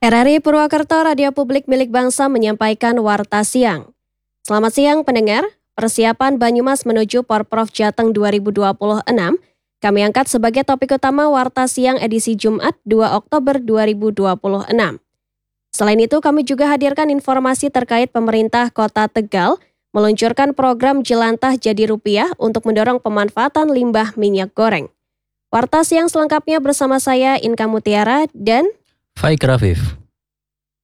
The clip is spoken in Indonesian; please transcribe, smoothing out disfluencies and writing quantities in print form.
RRI Purwakarta Radio Publik Milik Bangsa menyampaikan Warta Siang. Selamat siang pendengar, persiapan Banyumas menuju Porprov Jateng 2026 kami angkat sebagai topik utama Warta Siang edisi Jumat 2 Oktober 2026. Selain itu kami juga hadirkan informasi terkait pemerintah Kota Tegal meluncurkan program Jelantah Jadi Rupiah untuk mendorong pemanfaatan limbah minyak goreng. Warta Siang selengkapnya bersama saya Inka Mutiara dan Faik Rafif.